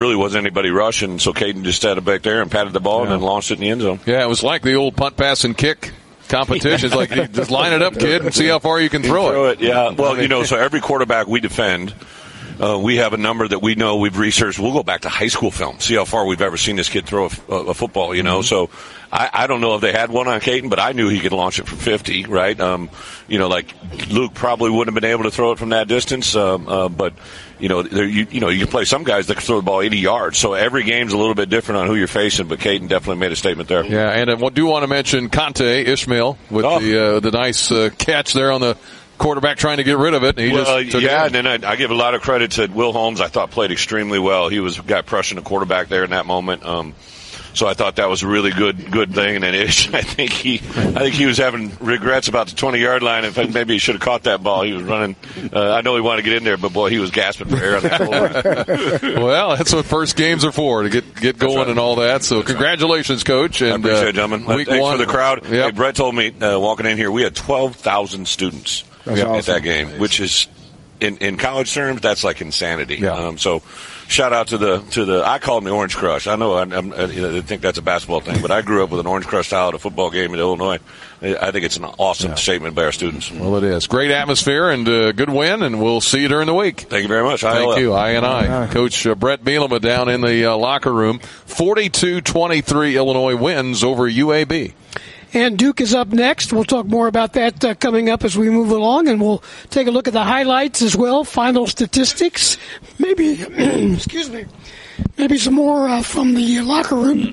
really wasn't anybody rushing, so Caden just sat back there and patted the ball and then launched it in the end zone. Yeah, it was like the old punt, pass, and kick competition. It's like, just line it up, kid, and see how far you can throw it. Yeah, well, so every quarterback we defend, we have a number that we know we've researched. We'll go back to high school film, see how far we've ever seen this kid throw a football, So I don't know if they had one on Caden, but I knew he could launch it from 50, right? Like Luke probably wouldn't have been able to throw it from that distance, but you can play some guys that can throw the ball 80 yards. So every game's a little bit different on who you're facing, but Caden definitely made a statement there. Yeah, and I do want to mention Conte Ishmael with the nice catch there on the quarterback trying to get rid of it. And he just took it. And then I give a lot of credit to Will Holmes. I thought played extremely well. He got pressing the quarterback there in that moment. So I thought that was a really good thing. And then Ish, I think he was having regrets about the 20-yard line. In fact, maybe he should have caught that ball. He was running. I know he wanted to get in there, but boy, he was gasping for air on that ball. Well, that's what first games are for, to get going and all that. So congratulations, Coach. And, I appreciate it, gentlemen. Thanks for the crowd. Yep. Hey, Brett told me walking in here, we had 12,000 students at that game, which is in college terms, that's like insanity. Yeah. So shout out to the I call them the Orange Crush. I know I think that's a basketball thing, but I grew up with an Orange Crush style at a football game in Illinois. I think it's an awesome statement by our students. Well, it is. Great atmosphere and good win, and we'll see you during the week. Thank you very much. Thank you. I. Coach Brett Bielema down in the locker room. 42-23 Illinois wins over UAB. And Duke is up next. We'll talk more about that coming up as we move along, and we'll take a look at the highlights as well, final statistics, maybe, excuse me, maybe some more from the locker room.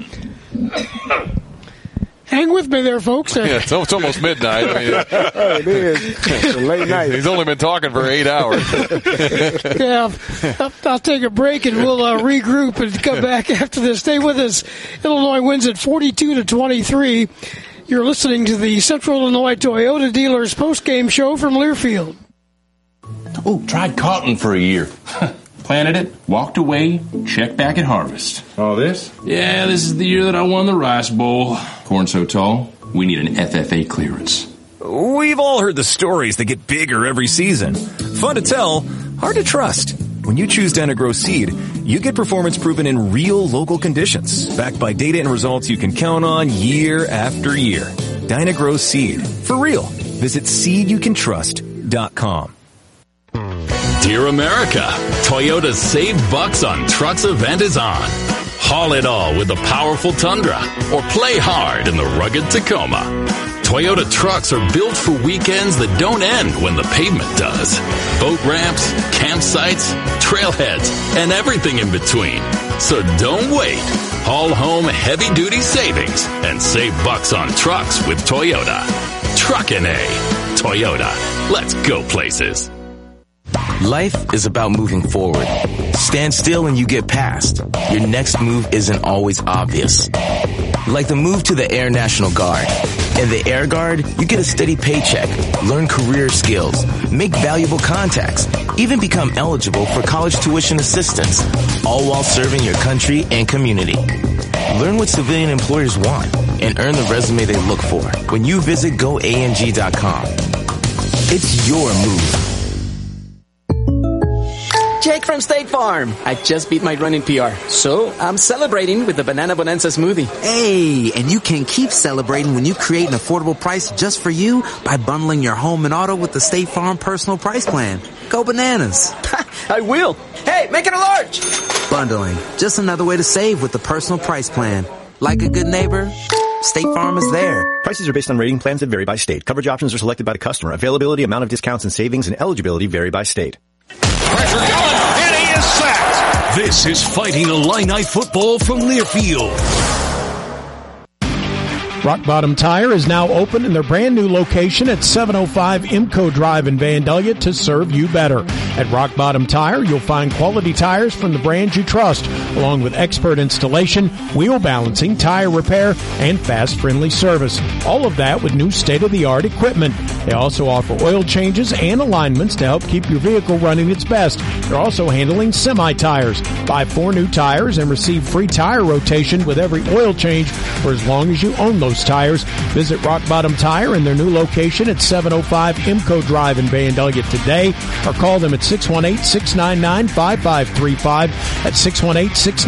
Hang with me there, folks. Yeah, it's almost midnight. It is. It's a late night. He's only been talking for 8 hours. Yeah, I'll take a break and we'll regroup and come back after this. Stay with us. Illinois wins at 42-23. You're listening to the Central Illinois Toyota Dealers post-game show from Learfield. Oh, tried cotton for a year. Planted it, walked away, checked back at harvest. All this? Yeah, this is the year that I won the Rice Bowl. Corn so tall, we need an FFA clearance. We've all heard the stories that get bigger every season. Fun to tell, hard to trust. When you choose Dyna-Gro Seed, you get performance proven in real local conditions, backed by data and results you can count on year after year. Dyna-Gro Seed. For real. Visit seedyoucantrust.com. Dear America, Toyota's Save Bucks on Trucks event is on. Haul it all with the powerful Tundra or play hard in the rugged Tacoma. Toyota trucks are built for weekends that don't end when the pavement does. Boat ramps, campsites, trailheads, and everything in between. So don't wait. Haul home heavy-duty savings and save bucks on trucks with Toyota. Truckin' A. Toyota. Let's go places. Life is about moving forward. Stand still and you get past. Your next move isn't always obvious. Like the move to the Air National Guard. In the Air Guard, you get a steady paycheck, learn career skills, make valuable contacts, even become eligible for college tuition assistance, all while serving your country and community. Learn what civilian employers want and earn the resume they look for when you visit goang.com. It's your move. Jake from State Farm. I just beat my running PR, so I'm celebrating with the Banana Bonanza smoothie. Hey, and you can keep celebrating when you create an affordable price just for you by bundling your home and auto with the State Farm Personal Price Plan. Go bananas. I will. Hey, make it a large. Bundling. Just another way to save with the Personal Price Plan. Like a good neighbor, State Farm is there. Prices are based on rating plans that vary by state. Coverage options are selected by the customer. Availability, amount of discounts and savings, and eligibility vary by state. Pressure going, and he is sacked. This is Fighting Illini football from Learfield. Rock Bottom Tire is now open in their brand new location at 705 Imco Drive in Vandalia to serve you better. At Rock Bottom Tire, you'll find quality tires from the brands you trust, along with expert installation, wheel balancing, tire repair, and fast, friendly service. All of that with new state-of-the-art equipment. They also offer oil changes and alignments to help keep your vehicle running its best. They're also handling semi-tires. Buy 4 new tires and receive free tire rotation with every oil change for as long as you own those tires. Visit Rock Bottom Tire in their new location at 705 Imco Drive in Vandalia today, or call them at 618-699-5535 at 618-699